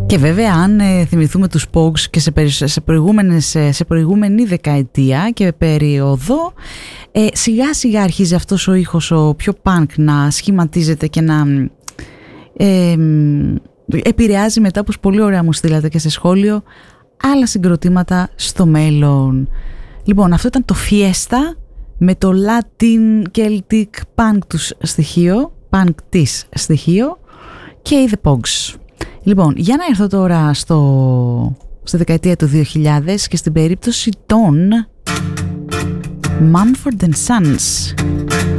Και βέβαια αν θυμηθούμε τους Pogues και σε προηγούμενη δεκαετία και περίοδο, σιγά σιγά αρχίζει αυτός ο ήχος ο πιο punk να σχηματίζεται και να επηρεάζει, μετά όπως πολύ ωραία μου στείλατε και σε σχόλιο, άλλα συγκροτήματα στο μέλλον. Λοιπόν, αυτό ήταν το Fiesta με το Latin Celtic punk τους στοιχείο, punk της στοιχείο, και οι The Pogues. Λοιπόν, για να έρθω τώρα στη δεκαετία του 2000 και στην περίπτωση των Mumford & Sons.